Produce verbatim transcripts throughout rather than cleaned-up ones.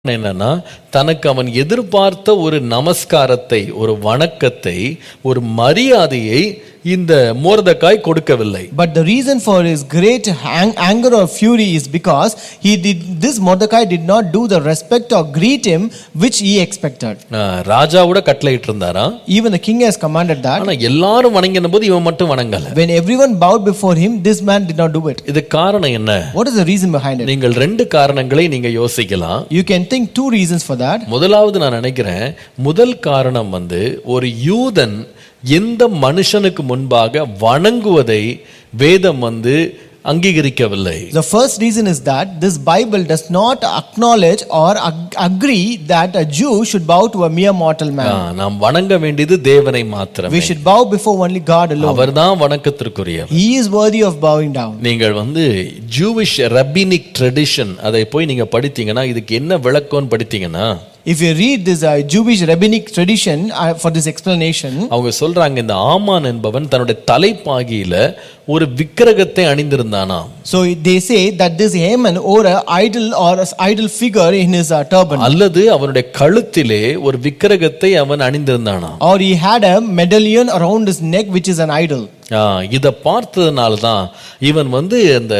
என்னன்னா தனக்கு அவன் எதிர்பார்த்த ஒரு நமஸ்காரத்தை, ஒரு வணக்கத்தை, ஒரு மரியாதையை இந்த மொர்தெகாய் கொடுக்கவில்லை. But the reason for his great ang- anger or fury is because he did this Mordecai did not do the respect or greet him which he expected. ராஜாவோட கட்டளையிட்டு இருந்தாரா? Even the king has commanded that. ஆனா எல்லாரும் வணங்கின போது இவன் மட்டும் வணங்கல. When everyone bowed before him, this man did not do it. இது காரணம் என்ன? What is the reason behind it? நீங்கள் ரெண்டு காரணங்களை நீங்க யோசிக்கலாம். You can think two reasons for that. முதலாவது நான் நினைக்கிறேன், முதல் காரணம் வந்து ஒரு யூதன் எந்த மனுஷனுக்கு முன்பாக வணங்குவதை வேதம் வந்து அங்கீகரிக்கவில்லை. The first reason is that this Bible does not acknowledge or ag- agree that a Jew should bow to a mere mortal man. நாம் வணங்க வேண்டியது தேவனை மாத்திரமே. We should bow before only God alone. அவர்தான் வணக்கத்திற்குரியவர். He is worthy of bowing down. நீங்கள் வந்து Jewish rabbinic tradition அதை போய் நீங்க படித்தீங்கன்னா இதுக்கு என்ன விளக்கம்னு படித்தீங்கன்னா, If you read this uh, Jewish rabbinic tradition uh, for this explanation, அவங்க சொல்றாங்க இந்த ஆமான் என்பவன் தன்னுடைய தலைப்பாகியில ஒரு விக்கிரகத்தை அணிந்திருந்தானா. So they say that this Haman wore a idol or a idol figure in his uh, turban. அல்லது அவனுடைய கழுத்திலே ஒரு விக்கிரகத்தை அவன் அணிந்திருந்தானா. Or he had a medallion around his neck which is an idol. இதை பார்த்ததுனால தான் இவன் வந்து அந்த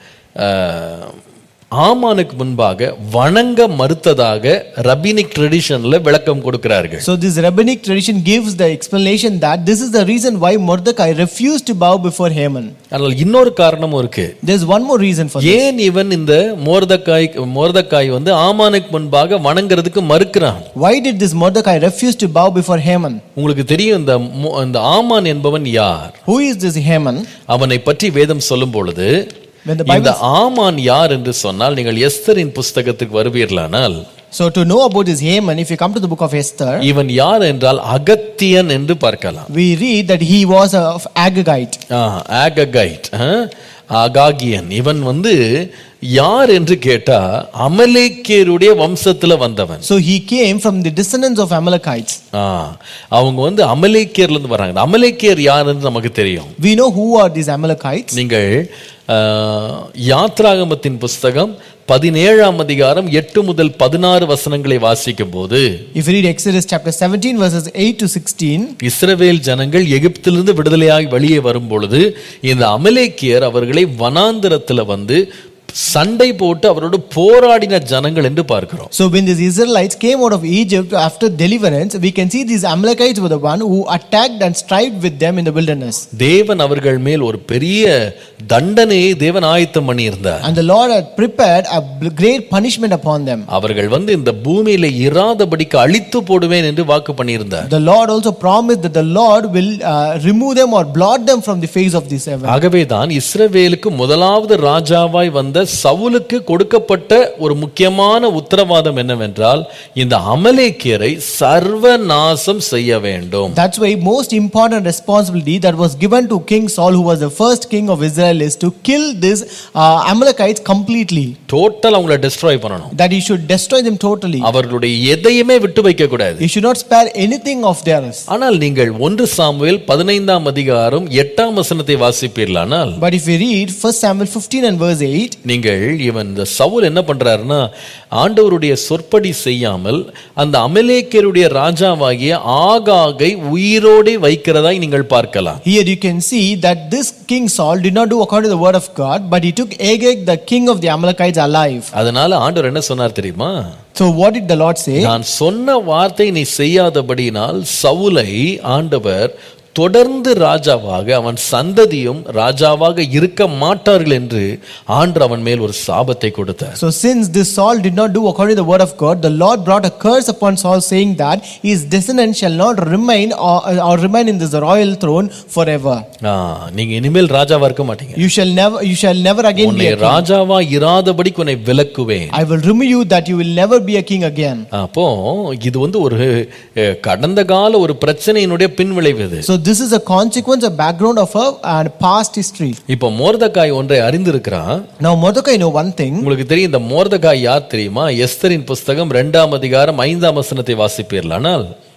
ஆமானுக்கு முன்பாக வணங்க மறுத்ததாக ரபினிக் ட்ரெடிஷன்ல விளக்கம் கொடுக்கிறார்கள். So this rabbinic tradition gives the explanation that this is the reason why Mordecai refused to bow before Haman. ஆனால் இன்னொரு காரணமும் இருக்கு. There is one more reason for this. ஏன் இவன் இந்த மொர்தெகாய் மொர்தெகாய் வந்து ஆமானுக்கு முன்பாக வணங்குறதுக்கு மறுக்கிறான்? Why did this Mordecai refuse to bow before Haman? உங்களுக்கு தெரியும் இந்த இந்த ஆமான் என்பவன் யார்? Who is this Haman? அவனை பற்றி வேதம் சொல்லும் பொழுது இந்த ஆமான் யார் என்று சொன்னால் நீங்கள் எஸ்தரின் புத்தகத்துக்கு வருவீர்களானால், so to know about this Haman, if you come to the book of Esther, இவன் யார் என்றால் அகத்தியன் என்று பார்க்கலாம். we read that he was of Agagite. ஆககைட், அகாகியன். இவன் வந்து யார் என்று கேட்டா அமலேக்கியருடைய வம்சத்துல வந்தவன். So he came from the descendants of Amalekites. அவங்க வந்து அமலேக்கியர்ல இருந்து வராங்க. அமலேக்கியர் யார் என்று நமக்கு தெரியும். We know who are these Amalekites. நீங்கள் யாத்ராகமத்தின் புஸ்தகம் பதினேழாம் அதிகாரம் எட்டு முதல் பதினாறு வசனங்களை வாசிக்கும் போது, if you read Exodus chapter seventeen verses eight to sixteen, இஸ்ரவேல் ஜனங்கள் எகிப்திலிருந்து விடுதலையாகி வெளியே வரும் பொழுது இந்த அமலேக்கியர் அவர்களை வனாந்திரத்துல வந்து சண்டை போட்டு அவரோடு போராடின ஜனங்கள் என்று பார்க்கிறோம். So when these Israelites came out of Egypt after deliverance, we can see these Amalekites were the one who attacked and strived with them in the wilderness. தேவன் அவர்கள் மேல் ஒரு பெரிய தண்டனையை தேவன் ஆயத்தம் பண்ணி இருந்தார். And the Lord had prepared a great punishment upon them. அவர்கள் வந்து இந்த பூமியில இராதபடிக்கு அழித்து போடுவேன் என்று வாக்கு பண்ணி இருந்தார். The Lord also promised that the Lord will uh, remove them or blot them from the face of this earth. ஆகவே தான் இஸ்ரவேலுக்கு முதலாவது ராஜாவாய் வந்த சவுலுக்கு கொடுக்கப்பட்ட ஒரு முக்கியமான உத்தரவாதம் என்னவென்றால் இந்த அமலேக்கியரை சர்வநாசம் செய்ய வேண்டும். That's why most important responsibility that was given to King Saul, who was the first king of Israel, is to kill these uh, Amalekites completely. Total அவங்களை டெஸ்ட்ராய் பண்ணணும். That he should destroy them totally. அவர்களுடைய எதையுமே விட்டு வைக்க கூடாது. He should not spare anything of theirs. ஆனால் நீங்கள் ஒன்று சாமுவேல் பதினைந்தாம் அதிகாரம் எட்டாம் வசனத்தை வாசிப்பீர்களானால், but if we read First Samuel fifteen and verse eight, நீங்கள் இவன் இந்த சவுல் என்ன பண்றாருன்னா ஆண்டவருடைய சொற்படி செய்யாமல் அந்த அமலேக்கியருடைய ராஜாவாகிய ஆகாகை உயிரோடு வைக்கிறதாய் நீங்கள் பார்க்கலாம். Here you can see that this King Saul did not do according to the word of God, but he took Agag, the king of the Amalekites, alive. அதனால ஆண்டவர் என்ன சொன்னார் தெரியுமா? So what did the Lord say? நான் சொன்ன வார்த்தை நீ செய்யாதபடியினால் சவுலை ஆண்டவர் தொடர்ந்து ராஜாவாக அவன் சந்ததியும் ராஜாவாக இருக்க மாட்டார்கள் என்று ஆண்டவர் அவன் மேல் ஒரு சாபத்தை கொடுத்தார். So since this Saul did not do according to the word of God, the Lord brought a curse upon Saul, saying that his descendants shall not remain or, or remain in this royal throne forever. நீங்க இனிமேல் ராஜாவா இருக்க மாட்டீங்க. You shall never you shall never again be a king. ராஜாவா இராதபடி உன்னை விலக்குவேன். I will remove you that you will never be a king again. அப்போ இது வந்து ஒரு கடந்த கால ஒரு பிரச்சனையினுடைய பின்விளைவு இது. So this is a consequence, a background of a uh, past history. இப்போ மொர்தெகாய் ஒன்றை அறிந்திருக்கிறான். Now Mordecai know one thing. உங்களுக்கு தெரியும் இந்த மொர்தெகாய் யார் தெரியுமா? எஸ்தரின் புத்தகம் இரண்டாம் அதிகாரம் ஐந்தாம் வசனத்தை வாசிப்பீர்களானால்,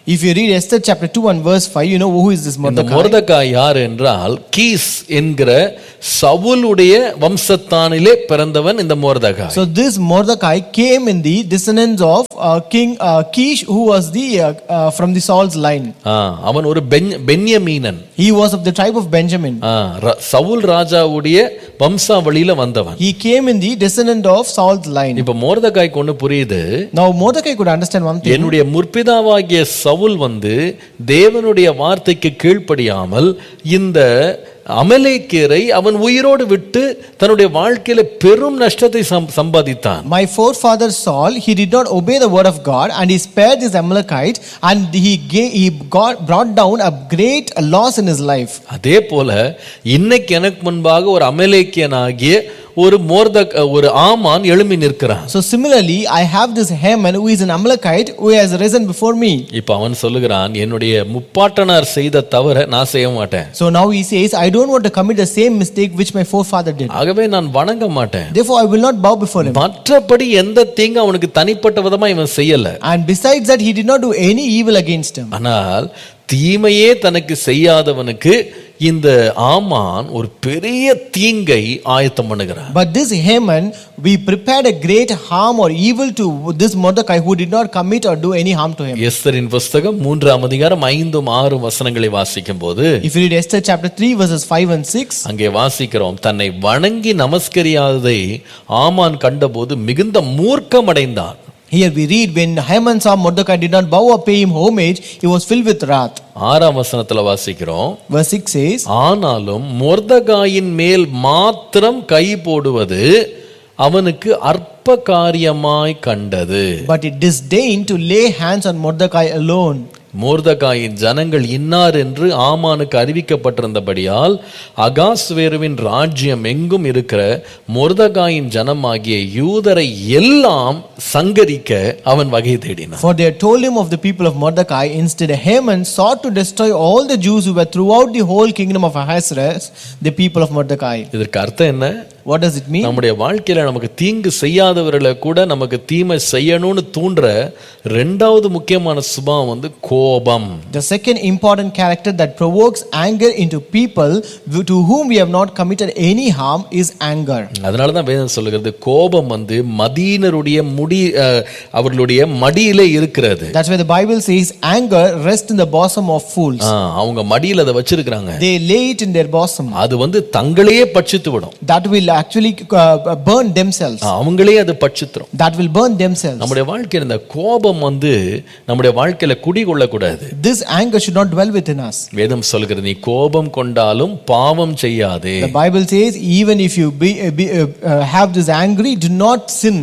If you read Esther chapter two and verse five, you know who is this இந்த Mordecai. மொர்தெகாய் யார் என்றால் கீஸ் என்கிற சவுலுடைய வம்சத்தானிலே பிறந்தவன் இந்த மொர்தெகாய். So this Mordecai came in the descendants of uh, King uh, Kish, who was the uh, uh, from the Saul's line. ஆ, அவன் ஒரு பென்ய- பென்யமீனன். He was of the tribe of Benjamin. ஆ, ர- சவுல் ராஜாவுடைய வம்சாவளியில வந்தவன். He came in the descendant of Saul's line. இப்ப மொர்தெகாய்க்கு ஒண்ணு புரியுது. Now Mordecai could understand one thing. என்னுடைய முற்பிதாவாகிய சவுல் வந்து தேவனுடைய வார்த்தைக்கு கீழ்ப்படியாமல் இந்த அமலேக்கியரை அவன் உயிரோடு விட்டு தன்னுடைய வாழ்க்கையில பெரும் நஷ்டத்தை some- சம்பாதித்தான். My forefather Saul, he did not obey the word of God, and he spared this Amalekite, and he gave, he got brought down a great loss in his life. அதே போல இன்னைக்கு எனக்கு முன்பாக ஒரு அமலேக்கியனாகிய ஒரு மோர்தக் ஒரு ஆமான் எழும்பி நிற்கிறான். So similarly, I have this Haman who is an Amalekite who has risen before me. இப்ப அவன் சொல்லுகிறான், என்னுடைய முப்பாட்டனார் செய்த தவற நான் செய்ய மாட்டேன். So now he says, I don't want to commit the same mistake which my forefather did. ஆகவே நான் வணங்க மாட்டேன். Therefore, I will not bow before him. மற்றபடி எந்த தீங்கு அவனுக்கு தனிப்பட்ட விதமா இவன் செய்யல. And besides that, he did not do any evil against him. ஆனால் தீமையே தனக்கு செய்யாதவனுக்கு இந்த ஆமான் ஒரு பெரிய தீங்கை ஆயத்தம் பண்ணுகிறான். But this Haman, we prepared a great harm or evil to this Mordecai who did not commit or do any harm to him. எஸ்தரின் புஸ்தகம் மூன்றாம் அதிகாரம் ஐந்தும் ஆறும் வசனங்களை வாசிக்கும் போது If you read Esther chapter three verses five and six, அங்கே வாசிக்கிறோம், தன்னை வணங்கி நமஸ்கரியாததை ஆமான் கண்டபோது மிகுந்த மூர்க்கமடைந்தான். here we read, when Haman saw Mordecai did not bow or pay him homage, he was filled with wrath. ஆறாம் வசனத்துல வாசிக்கிறோம், Verse six says, ஆனாலும் மொர்தெகாயின் மேல் மாத்திரம் கை போடுவது அவனுக்கு அற்ப காரியமாய் கண்டது. but he disdained to lay hands on Mordecai alone. மொர்தெகாயின் ஜனங்கள் இன்னார் என்று ஆமானுக்கு அறிவிக்கப்பட்டிருந்தபடியால் அகாஸ்வேருவின் ராஜ்யம் எங்கும் இருக்கிற மொர்தெகாயின் ஜனமாகிய யூதரை எல்லாம் சங்கரிக்க அவன் வகை தேடினான். For they had told him of the people of Mordecai. Instead, Haman sought to destroy all the Jews who were throughout the whole kingdom of Ahasuerus, the people of Mordecai. இதற்கு அர்த்தம் என்ன? What does it mean? நம்முடைய வாழ்க்கையில நமக்கு தீங்கு செய்யாதவர்களை கூட நமக்கு தீமை செய்யணும்னு தூண்டுற ரெண்டாவது முக்கியமான சுபாவம் வந்து கோபம். The second important character that provokes anger into people to whom we have not committed any harm is anger. அதனால தான் வேதம் சொல்லுகிறது, கோபம் வந்து மதீனருடைய முடி அஹ், அவர்களுடைய மடியிலே இருக்கிறது. That's why the Bible says anger rests in the bosom of fools. ஆ, அவங்க மடியில அதை வச்சிருக்கிறாங்க. They lay it in their bosom. அது வந்து தங்களையே பட்சித்து விடும். That will actually uh, burn themselves. ஆ, அவங்களே அது பட்சித்துரும். That will burn themselves. நம்முடைய வாழ்க்கையில இந்த கோபம் வந்து நம்முடைய வாழ்க்கையில குடிகொள்ள கூடாது. This anger should not dwell within us. வேதம் சொல்கிறது, நீ கோபம் கொண்டாலும் பாவம் செய்யாதே. The Bible says, even if you be, uh, be, uh, uh, have this angry, do not sin.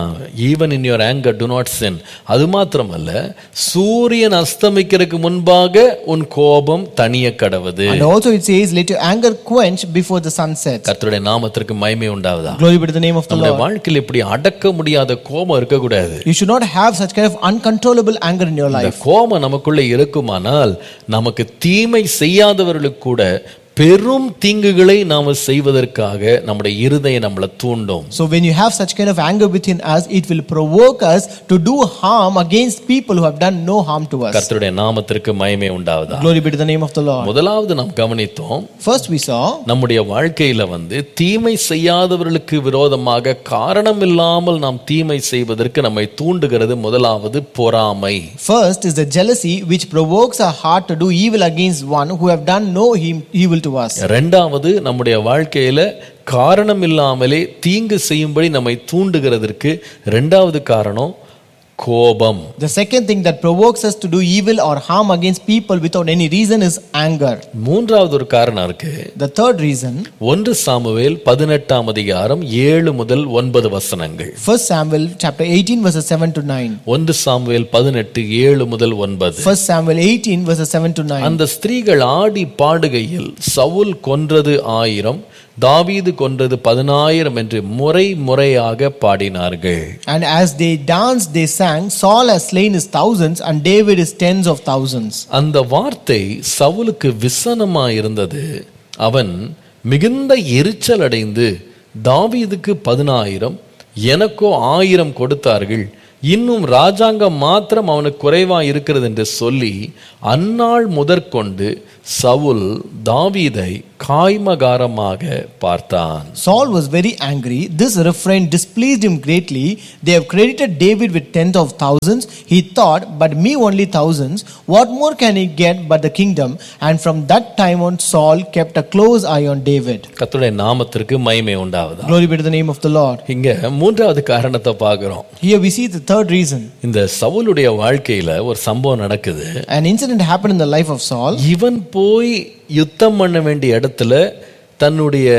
Even in your anchor to not சின். அது மாத்திரமல்ல, சூரியன் அஸ்தமிக்கிறதுக்கு முன்பாக உன் கோபம் தனிய கடவது. And also it says, let your anger quench before the sun sets. கர்த்தருடைய நாமத்திற்கு மகிமை உண்டாவதா. Glory be to the name of the நம்முடைய Lord. வாழ்க்கையில் இப்படி அடக்க முடியாத கோபம் இருக்க கூடாது. You should not have such kind of uncontrollable anger in your இந்த life. கோபம் நமக்குள்ள இருக்குமானால் நமக்கு தீமை செய்யாதவர்களுக்கு கூட பெரும் தீங்குகளை நாம செய்வதற்காக நம்முடைய இருதயம் நம்மளை தூண்டும். So when you have such kind of anger within us, it will provoke us to do harm against people who have done no harm to us. கர்த்தருடைய நாமத்திற்கு மகிமை உண்டாவதா. Glory be to the name of the Lord. முதலாவது நாம் கவனித்தோம், First we saw, நம்முடைய வாழ்க்கையில வந்து தீமை செய்யாதவர்களுக்கு விரோதமாக காரணம் இல்லாமல் நாம் தீமை செய்வதற்கு நம்மை தூண்டுகிறது முதலாவது பொறாமை. first is the jealousy which provokes our heart to do evil against one who have done no evil to us. இரண்டாவது, நம்முடைய வாழ்க்கையில காரணம் இல்லாமலே தீங்கு செய்யும்படி நம்மை தூண்டுகிறதற்கு இரண்டாவது காரணம் கோபம். The second thing that provokes us to do evil or harm against people without any reason is anger. மூன்றாவது ஒரு காரணம் இருக்கு. The third reason, ஒன்று சாமுவேல் பதினெட்டாம் அதிகாரம் ஏழு முதல் ஒன்பது வசனங்கள். First Samuel chapter eighteen verses seven to nine. ஒன்று சாமுவேல் பதினெட்டு ஏழு முதல் ஒன்பது. First Samuel eighteen verses seven to nine. அந்த ஸ்திரீகள் ஆடி பாடுகையில் சவுல் கொன்றது ஆயிரம், தாவீது கொன்றது பதினாயிரம் என்று முறை முறையாக பாடினார்கள். And as they danced, they sang, Saul has slain his thousands and David his tens of thousands. அந்த வார்த்தை சவுலுக்கு விசனமாய் இருந்தது. அவன் மிகுந்த எரிச்சல் அடைந்து, தாவீதுக்கு பதினாயிரம் எனக்கோ ஆயிரம் கொடுத்தார்கள், இன்னும் ராஜாங்கம் மாத்திரம் அவனுக்கு குறைவா இருக்கிறது என்று சொல்லி அந்நாள் முதற்கொண்டு சவுல் தாவீதை காய்மகாரமாக பார்த்தான். Saul was very angry. This refrain displeased him greatly. They have credited David with tens of thousands. He thought, but me only thousands. What more can he get but the kingdom? And from that time on, Saul kept a close eye on David. கர்த்தருடைய நாமத்திற்கு மகிமை உண்டாவதா. Glory be to the name of the Lord. இங்க மூன்றாவது காரணத்தை பார்க்கிறோம். Here we see the third reason. இந்த சவுலுடைய வாழ்க்கையில ஒரு சம்பவம் நடக்குது. An incident happened in the life of Saul. இவன் போய் யுத்தம் பண்ண வேண்டிய இடத்துல தன்னுடைய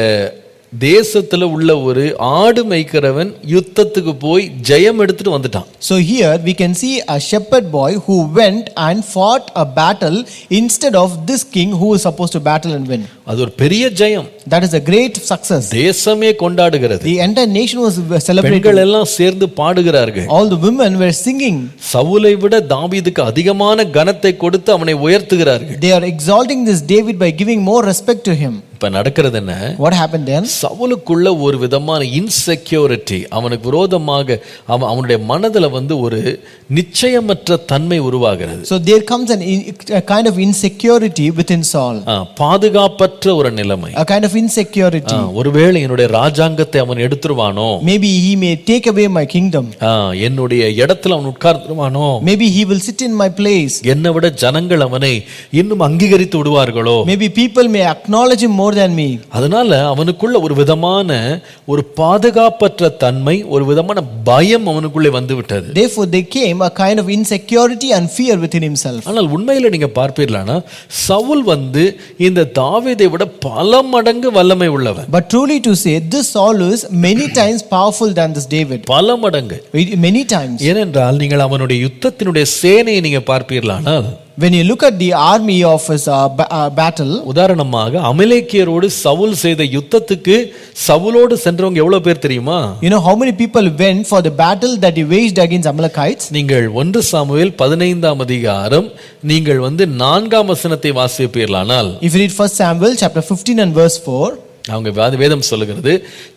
தேசத்துல உள்ள ஒரு ஆடு மேய்க்கிறவன் யுத்தத்துக்கு போய் ஜெயம் எடுத்துட்டு வந்துட்டான். So here we can see a shepherd boy who went and fought a battle instead of this king who was supposed to battle and win. அது ஒரு பெரிய ஜெயம். That is a great success. தேசமே கொண்டாடுகிறது. The entire nation was celebrating. பெண்கள் எல்லாம் சேர்ந்து பாடுகிறார்கள். All the women were singing. சவுலை விட தாவீதுக்கு அதிகமான கனத்தை கொடுத்து அவனை உயர்த்துகிறார்கள். They are exalting this David by giving more respect to him. இப்ப நடக்கிறது என்ன? What happened then? சவுலுக்குள்ள ஒரு விதமான இன்செக்யூரிட்டி, அவனுக்கு விரோதமாக அவனுடைய மனதுல வந்து ஒரு நிச்சயமற்ற தன்மை உருவாகிறது. So there comes an a kind of insecurity within Saul. பாதுகாப்பற்ற ஒரு நிலைமை. A kind of insecurity. ஒருவேளை என்னுடைய ராஜாங்கத்தை அவன் எடுத்துருவானோ? Maybe he may take away my kingdom. என்னுடைய இடத்துல அவன் உட்கார்ந்துருவானோ? Maybe he will sit in my place. என்னை விட ஜனங்கள் அவனை இன்னும் அங்கீகரித்து விடுவார்களோ? Maybe people may acknowledge him more than me. அதனால அவனுக்குள்ள ஒரு விதமான ஒரு பாதுகாப்பற்ற தன்மை, ஒரு விதமான பயம் அவனுக்குள்ளே வந்து விட்டது. Therefore there came a kind of insecurity and fear within himself. ஆனால் உண்மையில நீங்க பார்ப்பீர்களானா சவுல் வந்து இந்த தாவீதை விட பல மடங்கு வல்லமை உள்ளவன். But truly to say, this Saul is many times powerful than this David. பல மடங்கு. Many times. ஏனென்றால் நீங்கள் அவனுடைய யுத்தத்தினுடைய சேனையை நீங்க பார்ப்பீர்களானால், when you look at the army of his uh, ba- uh, battle, உதாரணமாக அமலேக்கியரோடு சவுல் செய்த யுத்தத்துக்கு சவுலோடு சென்றவங்க எவ்வளவு பேர் தெரியுமா? You know how many people went for the battle that he waged against Amalekites? நீங்கள் ஒன்று சாமுவேல் பதினைந்தாம் அதிகாரம் நீங்கள் வந்து நான்காம் வசனத்தை வாசிப்பீர்களானால், if you read First Samuel chapter fifteen and verse four, அவங்க வேதம் சொல்லுகிறது,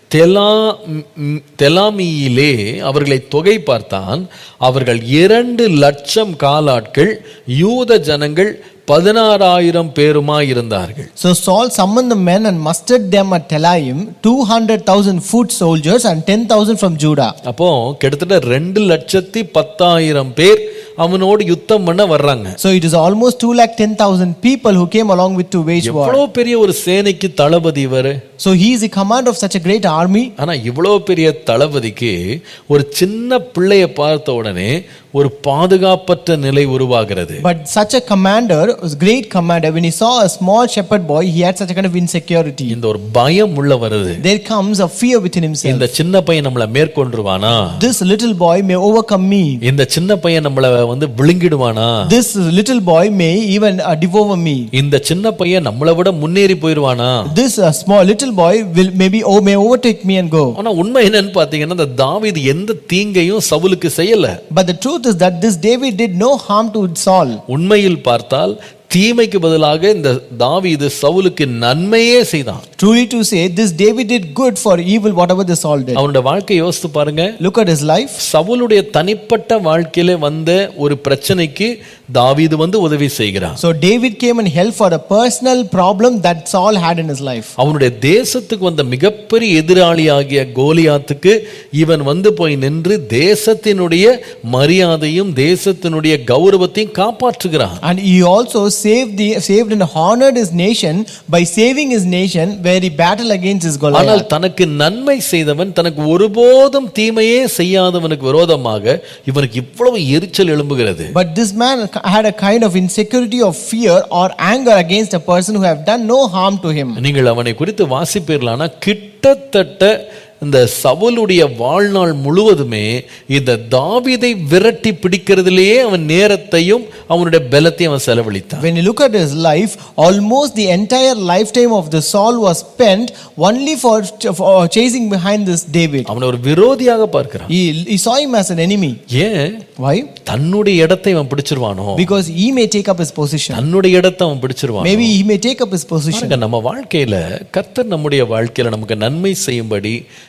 தெலாமியிலே அவர்களை தொகை பார்த்தான், அவர்கள் இரண்டு லட்சம் காலாட்கள், யூத ஜனங்கள் பதினாறாயிரம் பேருமாய் இருந்தார்கள். So Saul summoned the men and mustered them at Telaim, two hundred thousand foot soldiers and ten thousand from Judah. அப்போ கிட்டத்தட்ட ரெண்டு லட்சத்தி பத்தாயிரம் பேர் அவனோடு யுத்தம் பண்ண வர்றாங்க. So it is almost two lakh ten thousand people who came along with to wage war. எவ்வளவு பெரிய ஒரு சேனைக்கு தளபதி இவரு. So he is the commander of such a great army. ஆனா இவ்வளவு பெரிய தளபதிக்கு ஒரு சின்ன பிள்ளையை பார்த்த உடனே ஒரு பாதுகாப்பற்ற நிலை உருவாகிறது. But such a commander, was great commander, when he saw a small shepherd boy, he had such a kind of insecurity. இந்த ஒரு பயம் உள்ள வருது. There comes a fear within himself. இந்த சின்ன பையன் நம்மள மேற்கொண்டுருவானா? This little boy may overcome me. இந்த சின்ன பையன் நம்மள வந்து விழுங்கிடுவானா? This little boy may even uh, devour me. இந்த சின்ன பையன் நம்மள விட முன்னேறி போயிடுவானா? This uh, small little boy will maybe oh may overtake me and go. ஆனா உண்மை என்னன்னு பாத்தீங்கன்னா, இந்த தாவீது எந்த தீங்கையும் சவுலுக்கு செய்யல. But the truth is that this David did no harm to Saul. உண்மையில் பார்த்தால் தீமைக்கு பதிலாக இந்த தாவீது சவுலுக்கு நன்மையே செய்தான். Truly to say, this David did good for evil whatever the Saul did. அவனுடைய வாழ்க்கையை யோசித்து பாருங்க. Look at his life. சவுலுடைய தனிப்பட்ட வாழ்க்கையில வந்த ஒரு பிரச்சனைக்கு தாவீது வந்து உதவி செய்கிறான். So David came and helped for a personal problem that Saul had in his life. அவனுடைய தேசத்துக்கு வந்த மிகப்பெரிய எதிராளியாகிய கோலியாத்துக்கு இவன் வந்து போய் நின்று தேசத்தினுடைய மரியாதையும் தேசத்தினுடைய கௌரவத்தையும் காப்பாற்றுகிறான். And he also saved the saved and honored his nation by saving his nation where he battled against his Goliath. ஆனால் தனக்கு நன்மை செய்தவன், தனக்கு ஒருபோதும் தீமையே செய்யாதவனுக்கு விரோதமாக இவனுக்கு இவ்வளவு எரிச்சல் எழும்புகிறது. But this man had a kind of insecurity of fear or anger against a person who have done no harm to him. நீங்கள் அவனை குறித்து வாசிப்பீர்களானா கிட்டத்தட்ட இந்த சவுலுடைய வாழ்நாள் முழுவதுமே இந்த தாவீதை விரட்டி பிடிக்கிறதிலேயே அவன் நேரத்தையும் அவனுடைய பலத்தையும் அவன் செலவழித்தான். When you look at his life, almost the entire lifetime of the Saul was spent only for, for chasing behind this David. அவனை ஒரு விரோதியாக பார்க்கிறான். He, he saw him as an enemy. ஏன்? Why? தன்னுடைய இடத்தை அவன் பிடிச்சிருவானோ? Because he may take up his position. தன்னுடைய இடத்தை அவன் பிடிச்சிருவானோ? Maybe he may take up his position. நம்ம வாழ்க்கையில கர்த்தர் நம்முடைய வாழ்க்கையில நமக்கு நன்மை செய்யும்படி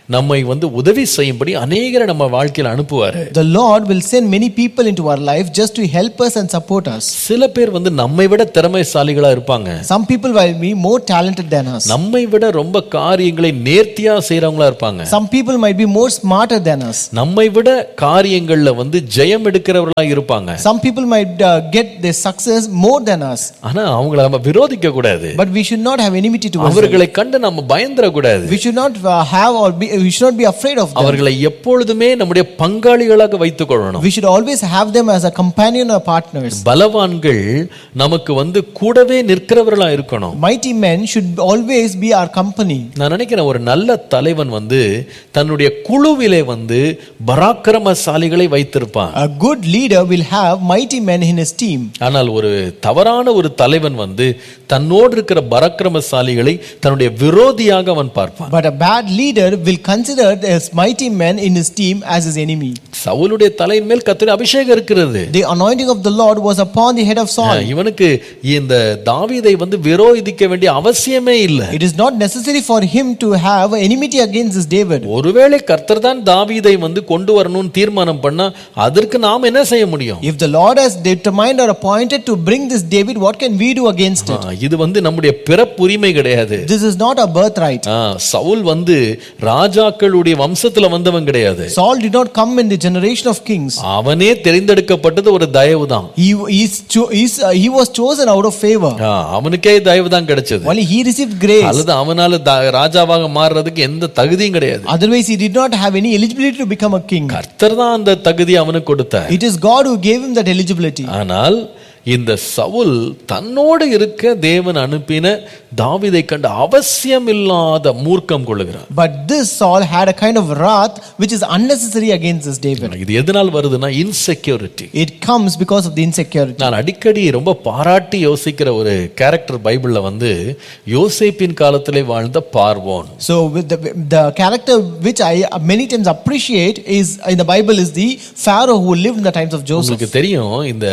நம்மை வந்து உதவி செய்யும்படி அநேகரை நம்ம வாழ்க்கையில் அனுப்புவாரு. The Lord will send many people into our life just to help us and support us. சில பேர் வந்து நம்மை விட திறமைசாலிகளா இருப்பாங்க. Some people will be more talented than us. நம்மை விட ரொம்ப காரியங்களை நேர்த்தியா செய்றவங்களா இருப்பாங்க. Some people might be more smarter than us. நம்மை விட காரியங்கள்ல வந்து ஜெயம் எடுக்கிறவர்களா இருப்பாங்க. Some people might uh, get their success more than us. ஆனா அவங்கள நம்ம விரோதிக்க கூடாது. But we should not have enmity towards them. அவர்களை கண்டு நம்ம பயந்துற கூடாது. We should not uh, have or be, we should not be afraid of them. அவர்களை எப்பொழுதுமே நம்முடைய பங்காளிகளாக வைத்துக் கொள்ளணும். We should always have them as a companion or partners. பலவான்கள் நமக்கு வந்து கூடவே நிற்கிறவர்களா இருக்கணும். Mighty men should always be our company. நான் நினைக்கிறேன் ஒரு நல்ல தலைவன் வந்து தன்னுடைய குழுவிலே வந்து பராக்கிரமசாலிகளை வைத்திருப்பான். A good leader will have mighty men in his team. ஆனால் ஒரு தவறான ஒரு தலைவன் வந்து தன்னோடு இருக்கிற பராக்கிரமசாலிகளை தன்னுடைய விரோதியாக அவன் பார்ப்பான். But a bad leader will consider his mighty men in his team as his enemy. சவுலுடைய தலையின் மேல் கர்த்தருடைய அபிஷேகம் இருக்கிறது. The anointing of the Lord was upon the head of Saul. இவனுக்கு இந்த தாவீதை வந்து விரோதிக்க வேண்டிய அவசியமே இல்லை. It is not necessary for him to have enmity against this David. ஒருவேளை கர்த்தர் தான் தாவீதை வந்து கொண்டு வரணும்னு தீர்மானம் பண்ணா அதற்கு நாம் என்ன செய்ய முடியும்? If the Lord has determined or appointed to bring this David, what can we do against it? இது வந்து நம்முடைய பிறப்புரிமை கிடையாது. This is not a birthright. Saul வந்து ராஜாக்களுடைய வம்சத்துல வந்தவன் கிடையாது. Saul did not come in the generation of kings. அவனே தெரிந்தெடுக்கப்பட்டது ஒரு தயவு தான். He is uh, he was chosen out of favor. அவனுக்கே தயவு தான் கிடைச்சது. Only he received grace. அல்லது அவனால ராஜாவாக மாறுறதுக்கு எந்த தகுதியும் கிடையாது. Otherwise he did not have any eligibility to become a king. கர்த்தர் தான் அந்த தகுதி அவனுக்கு கொடுத்தார். It is God who gave him that eligibility. ஆனால் இந்த சவுல் தன்னோடு இருக்க தேவன் அனுப்பின தாவீதை கண்டு அவசியம் இல்லாத மூர்க்கம் கொள்ளுகிறான். But this Saul had a kind of wrath which is unnecessary against this David. இது எதனால் வருதுன்னா insecurity. It comes because of the insecurity. நான் அடிக்கடி ரொம்ப பாராட்டி யோசிக்கிற ஒரு கேரக்டர் பைபிள்ல வந்து யோசேப்பின் காலத்திலே வாழ்ந்த பார்வோன். So with the, the character which I many times appreciate is in the Bible is the Pharaoh who lived in the times of Joseph. உங்களுக்கு தெரியும் இந்த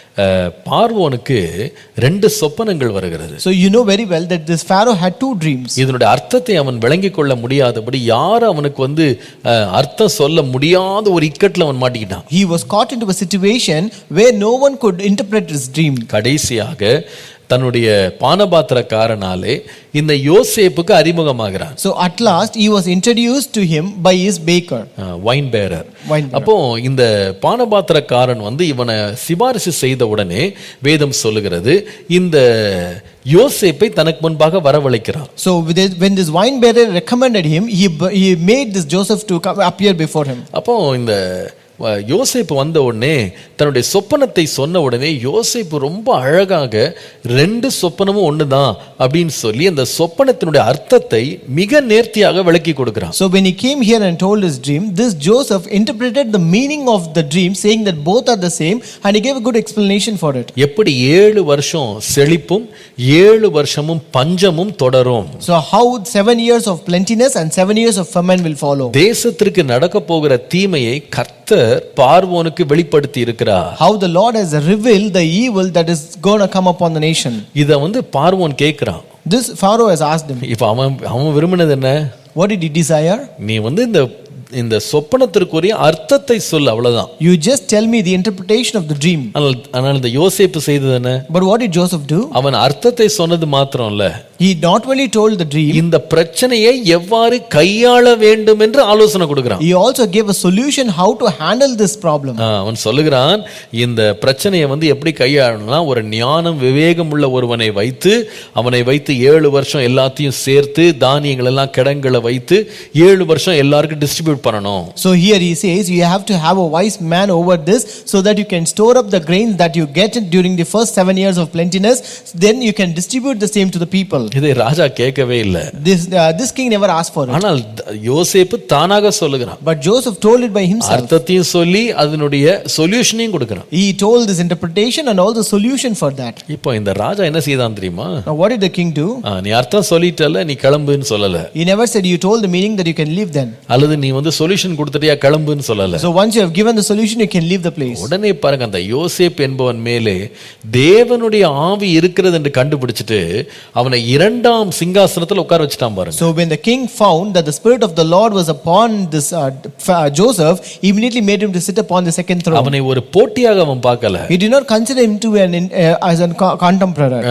பார்வோனுக்கு ரெண்டு சொப்பனங்கள் வருகிறது. So you know very well that this Pharaoh had two dreams. இதனுடைய அர்த்தத்தை அவன் விளங்கிக் கொள்ள முடியாதபடி யார் அவனுக்கு வந்து அர்த்தம் சொல்ல முடியாத ஒரு இக்கட்ல அவன் மாட்டிக்கிட்டான். He was caught into a situation where no one could interpret his dream. கடைசியாக தன்னுடைய பானபாத்திரக்காரனாலே இந்த யோசேப்புக்கு அறிமுகமாகிறான். So at last he was introduced to him by his baker. Wine பேரர். அப்போ இந்த பானபாத்திரக்காரன் வந்து இவனை சிபாரிசு செய்த உடனே வேதம் சொல்லுகிறது இந்த யோசேப்பை தனக்கு முன்பாக வரவழைக்கிறான். So when this wine bearer recommended him, he he made this Joseph to come appear before him. அப்போ இந்த யோசேப்பு வந்த உடனே தன்னுடைய சொப்பனத்தை சொன்ன உடனே யோசேப்பு ரொம்ப அழகாக ரெண்டு சொப்பனமும் ஒண்ணுதான் அப்படின்னு சொல்லி அந்த சொப்பனத்தினுடைய அர்த்தத்தை மிக நேர்த்தியாக விளக்கி கொடுக்கிறான். So when he came here and told his dream, this Joseph interpreted the meaning of the dream saying that both are the same and he gave a good explanation for it. எப்படி ஏழு வருஷம் செழிப்பும் ஏழு வருஷமும் பஞ்சமும் தொடரும். So how seven years of plentiness and seven years of famine will follow. தேசத்திற்கு நடக்க போகிற தீமையை கர்த்தர் பார்வோனுக்கு வெளிப்படுத்தி இருக்கிறார். How the Lord has revealed the evil that is going to come upon the nation. இத வந்து பார்வோன் கேக்குறான். This Pharaoh has asked him. இப்ப அவன் அவன் விரும்பினது என்ன? What did he desire? நீ வந்து இந்த இந்த சொப்பனத்திற்குரிய அர்த்தத்தை சொல்ல, அவ்வளவுதான். You just tell me the interpretation of the dream. ஆனால் இந்த யோசேப்பு செய்தது என்ன? But what did Joseph do? அவன் அர்த்தத்தை சொன்னது மாத்திரம் இல்ல, he not only told the dream, இந்த பிரச்சனையை எவ்வாறு கையாள வேண்டும் என்று ஆலோசனை கொடுக்கிறான். he also gave a solution how to handle this problem. அவன் சொல்லுகிறான், இந்த பிரச்சனையை வந்து எப்படி கையாளணும்னா ஒரு ஞானம் விவேகம் உள்ள ஒருவனை வைத்து அவனை வைத்து ஏழு வருஷம் எல்லாத்தையும் சேர்த்து தானியங்கள் எல்லாம் கிடங்களை வைத்து ஏழு வருஷம் எல்லாருக்கும் டிஸ்ட்ரிபியூட் பண்ணணும். So here he says you have to have a wise man over this so that you can store up the grains that you get during the first seven years of plentiness, then you can distribute the same to the people. இதை ராஜா கேட்கவே இல்ல. This uh, this king never asked for it. ஆனால் யோசேப்பு தானாக சொல்லுகிறான். But Joseph told it by himself. அர்த்தத்தையும் சொல்லி அதனுடைய சொல்யூஷனையும் கொடுக்கிறான். He told this interpretation and all the solution for that. இப்போ இந்த ராஜா என்ன செய்தான் தெரியுமா? Now what did the king do? நீ அர்த்தம் சொல்லிட்டல, நீ கிளம்புன்னு சொல்லல. He never said you told the meaning that you can leave then. அல்லது நீ வந்து சொல்யூஷன் கொடுத்துட்டியா கிளம்புன்னு சொல்லல. So once you have given the solution you can leave the place. உடனே பாருங்க, அந்த யோசேப் என்பவன் மேலே தேவனுடைய ஆவி இருக்கிறது என்று கண்டுபிடிச்சிட்டு அவனை இரண்டாம் சிங்காசனத்துல உட்கார வச்சுட்டான் பாருங்க. So when the king found that the spirit of the Lord was upon this uh, uh, Joseph, he immediately made him to sit upon the second throne. அவனை ஒரு போட்டியாக அவன் பார்க்கல. He did not consider him to an uh, as a co- contemporary.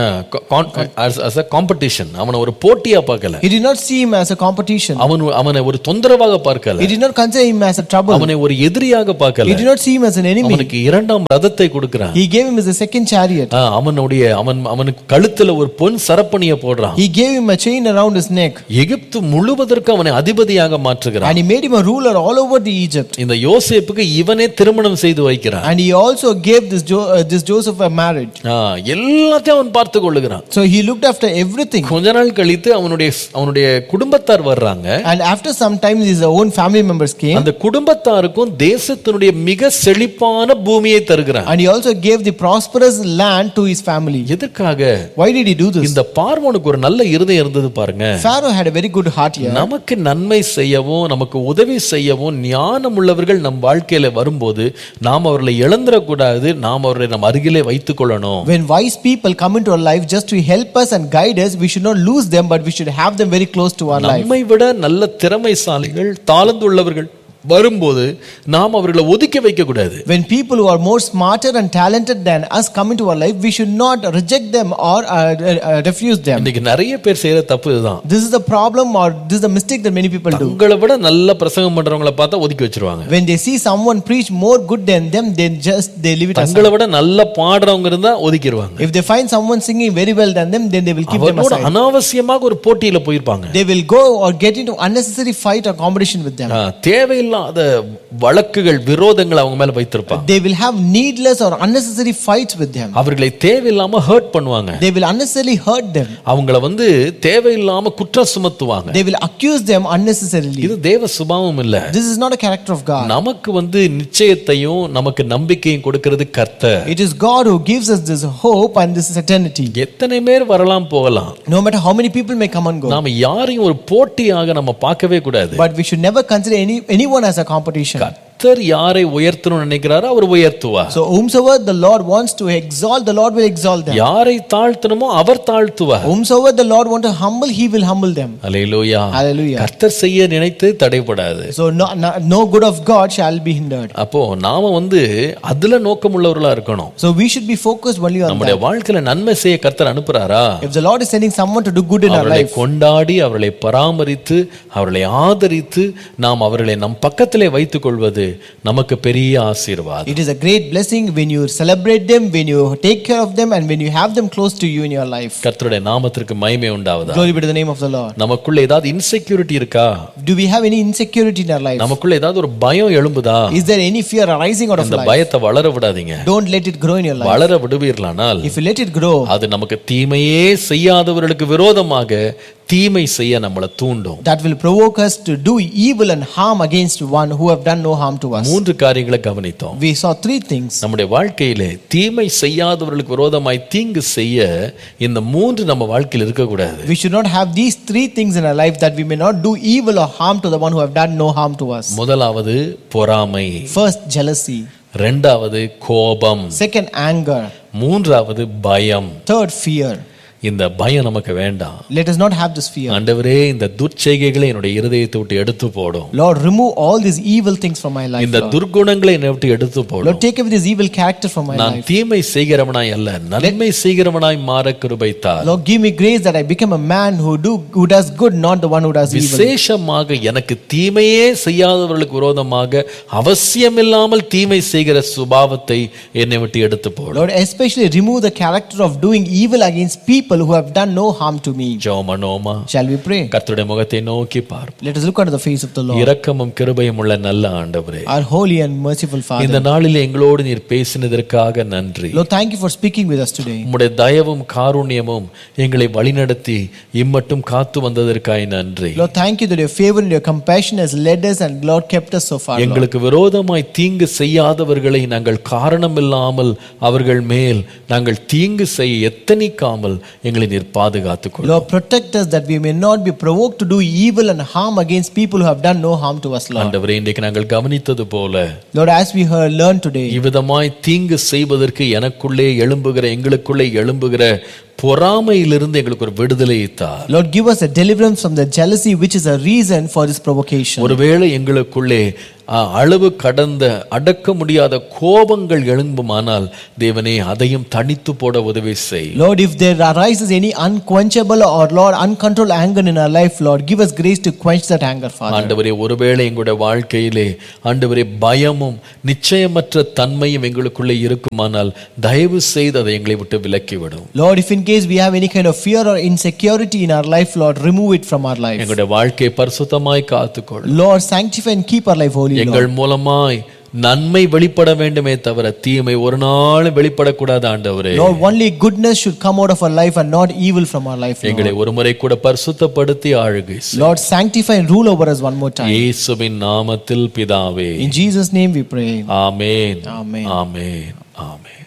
as as a competition. அவனை ஒரு போட்டியா பார்க்கல. He did not see him as a competition. அவன் அவனை ஒரு தொந்தரவாக பார்க்கல. He did not consider him as a trouble. அவனை ஒரு எதிரியாக பார்க்கல. He did not see him as an enemy. அவனுக்கு இரண்டாம் ரதத்தை கொடுக்கிறான். He gave him as a second chariot. அவனுடைய அவன் அவனுக்கு கழுத்துல ஒரு பொன் சரப்பணியை போடுறான். He gave him a chain around his neck. எகிப்து முழுவதற்கு அவனை அதிபதியாக மாற்றுகிறான். And he made him a ruler all over the Egypt. இந்த யோசேப்புக்கு இவனே திருமணம் செய்து வைக்கிறான். And he also gave this jo- uh, this Joseph a marriage. எல்லாத்தையும் அவன் பார்த்து கொள்ளுகிறான். So he looked after everything. கொஞ்ச நாள் கழித்து அவனுடைய அவனுடைய குடும்பத்தார் வர்றாங்க. And after some time his own family members came. அந்த குடும்பத்தாருக்கும் தேசத்தினுடைய மிக செழிப்பான பூமியை தருகிறான். And he also gave the prosperous land to his family. எதற்காக? Why did he do this? இந்த பார்வோனுக்கு ஒரு நல்ல இருதயம் இருந்தது பாருங்க. Pharaoh had a very good heart here. நமக்கு நன்மை செய்யவும் நமக்கு உதவி செய்யவும் ஞானம் உள்ளவர்கள் நம் வாழ்க்கையில வரும்போது நாம் அவர்களை இழந்துற கூடாது. நாம் அவர்களை நம் அருகிலே வைத்துக் கொள்ளணும். When wise people come into our life just to help us and guide us, we should not lose them, but we should have them very close to our life. நம்மை விட நல்ல திறமைசாலிகள் தாளந்துள்ளவர்கள் வரும்போது நாம் அவர்களை ஒதுக்கி வைக்க கூடாது. When people who are more smarter and talented than us come into our life, we should not reject them or uh, uh, refuse them. இன்னைக்கு நிறைய பேர் செய்யற தப்பு இதுதான். This is the problem or this is the mistake that many people do. உங்களை விட நல்ல பிரசங்கம் பண்றவங்கள பார்த்தா ஒதுக்கி வச்சிருவாங்க. When they see someone preach more good than them, then just they leave it aside. உங்களை விட நல்ல பாடுறவங்க இருந்தா ஒதுக்கிடுவாங்க. If they find someone singing very well than them, then they will keep them aside. அனாவசியமாக ஒரு போட்டியில போயிருப்பாங்க. They will go or get into unnecessary fight or competition with them. தேவையில்லாத வழக்குகள் விரோதங்கள் அவங்க மேல வைத்திருப்பாங்க. They will have needless or unnecessary fights with them. அவர்களை தேவையில்லாம ஹர்ட் பண்ணுவாங்க. They will unnecessarily hurt them. அவங்கள வந்து தேவையில்லாம குற்றம் சுமத்துவாங்க. They will accuse them unnecessarily. இது தேவ சுபாவம் இல்ல. This is not a character of God. நமக்கு வந்து நிச்சயத்தையும் நமக்கு நம்பிக்கையும் கொடுக்கிறது கர்த்தர். It is God who gives us this hope and this eternity. எத்தனை பேர் வரலாம் போகலாம். No matter how many people may come and go. நாம யாரையும் ஒரு போட்டியாக நம்ம பார்க்கவே கூடாது. But we should never consider any anyone as a competition. கர்த்தர் யாரை உயர்த்தணும்னு நினைக்கிறாரோ அவர் உயர்த்துவார். So whomsoever the Lord wants to exalt, the Lord will exalt them. யாரை தாழ்த்தணுமோ அவர் தாழ்த்துவார். Whomsoever the Lord want to humble, he will humble them. Hallelujah. Hallelujah. கர்த்தர் செய்ய நினைத்து தடைபடாது. So no, no, no good of God shall be hindered. அப்போ நாம வந்து அதுல நோக்கம் உள்ளவர்களா இருக்கணும். So we should be focused only on நம்முடைய that. வாழ்க்கையில நன்மை செய்ய கர்த்தர் அனுப்புறாரா? If the Lord is sending someone to do good in our அவர்களை life, கொண்டாடி அவர்களை பராமரித்து அவர்களை ஆதரித்து நாம் அவர்களை நம் பக்கத்திலே வைத்துக் கொள்வது நமக்கு பெரிய ஆசீர்வாதம். it is a great blessing when you celebrate them, when you take care of them, and when you have them close to you in your life. கர்த்தருடைய நாமத்திற்கு மகிமை உண்டாவதாக. Glory be to the name of the Lord. நமக்குள்ள ஏதாவது insecurity இருக்கா? Do we have any insecurity in our life? நமக்குள்ள ஏதாவது ஒரு பயம் எழும்புதா? Is there any fear arising out of அந்த life? பயத்தை வளர விடாதீங்க. Don't let it grow in your life. வளர விடுவீர்களானால் If you let it grow, அது நமக்கு தீமையே செய்யாதவர்களுக்கு விரோதமாக தீமை செய்ய நம்மளை தூண்டும். that will provoke us to do evil and harm against one who have done no harm to us. மூன்று காரியங்களை கவனித்தோம். We saw three things. நம்முடைய வாழ்க்கையிலே தீமை செய்யாதவர்களுக்கு விரோதமாய் தீங்கு செய்ய இந்த மூன்று நம்ம வாழ்க்கையில் இருக்க கூடாது. We should not have these three things in our life, that we may not do evil or harm to the one who have done no harm to us. முதலாவது பொறாமை. First, jealousy. இரண்டாவது கோபம். Second, anger. மூன்றாவது பயம். Third, fear. இந்த பயம் நமக்கு வேண்டாம். Let us not have this fear. ஆண்டவரே இந்த துர்ச்செய்கைகளை என்னுடைய இருதயத்தை விட்டு எடுத்து போடும். Lord, remove all these evil things from my life. இந்த துர்க்குணங்களை என்னை விட்டு எடுத்து போடும். Lord, take away this evil character from my நான் life. தீமை செய்கிறவனாய் அல்ல, நன்மை செய்கிறவனாய் மாற கிருபை தார். Lord, give me grace that I become a man who do who does good, not the one who does evil. விசேஷமாக எனக்கு தீமையே செய்யாதவர்களுக்கு விரோதமாக அவசியமில்லாமல் தீமை செய்கிற சுபாவத்தை என்னை விட்டு எடுத்து போடும். Lord, especially remove the character of doing evil against people who have done no harm to me. ஜெபமனோமா. Shall we pray? கர்த்தருடைய முகத்தை நோக்கி பார்ப்போம். Let us look unto the face of the Lord. இரக்கமும் கிருபையும் உள்ள நல்ல ஆண்டவரே, Our holy and merciful Father. இந்த நாளிலே எங்களோடு நீர் பேசினதற்காக நன்றி. Lord, thank you for speaking with us today. உம்முடைய தயவும் காருண்யமும் எங்களை வழிநடத்தி இம்மட்டும் காத்து வந்ததற்காக நன்றி. Lord, thank you that your favor and your compassion has led us and Lord kept us so far. Lord. எங்களுக்கு விரோதமாய் தீங்கு செய்யாதவர்களை நாங்கள் காரணமில்லாமல் அவர்கள் மேல் நாங்கள் தீங்கு செய்ய எத்தனிக்காமல் எங்களை நீர் பாதுகாத்துக் கொள்ளும். Lord, protect us that we may not be provoked to do evil and harm against people who have done no harm to us, Lord. ஆண்டவரே, இன்றைக்கு நாங்கள் கவனித்தது போல Lord, as we heard, learn today, இவ்விதமாய் தீங்கு செய்வதற்கு எனக்குள்ளே எழும்புகிற எங்களுக்குள்ளே எழும்புகிற பொறாமையிலிருந்து எங்களுக்கு ஒரு விடுதலையை தார். Lord, give us a deliverance from the jealousy which is a reason for this provocation. ஒருவேளை எங்களுக்குள்ளே அளவு கடந்த அடக்க முடியாத கோபங்கள் எழும்புமானால் தேவனே அதையும் தனித்து போட உதவி செய். Lord, if there arises any unquenchable or Lord uncontrolled anger in our life, Lord, give us grace to quench that anger, Father. ஆண்டவரே, ஒருவேளை எங்களுடைய வாழ்க்கையிலே ஆண்டவரே பயமும் நிச்சயமற்ற தன்மையும் எங்களுக்குள்ளே இருக்குமானால் தயவு செய்து அதை எங்களை விட்டு விலக்கி விடும். Lord, if in case we have any kind of fear or insecurity in our life, Lord, remove it from our life. எங்களுடைய வாழ்க்கையை பரிசுத்தமாய் காத்துக்கொள். Lord, sanctify and keep our life holy. எங்கள் மூலமாய் நன்மை வெளிப்பட வேண்டுமே தவிர தீமை ஒரு நாளும் வெளிப்படக்கூடாது ஆண்டவரே. Lord, only goodness should come out of our life and not evil from our life. எங்களை ஒரு முறை கூட பரிசுத்தப்படுத்தி ஆளுகை செய். Lord, sanctify and rule over us one more time. இயேசுவின் நாமத்தில் பிதாவே. In Jesus' name we pray. Amen. Amen. Amen. Amen.